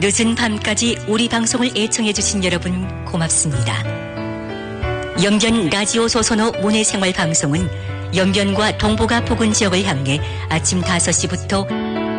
늦은 밤까지 우리 방송을 애청해주신 여러분 고맙습니다. 영변 라디오 소선호 문해생활 방송은 영변과 동북아 부근 지역을 향해 아침 5시부터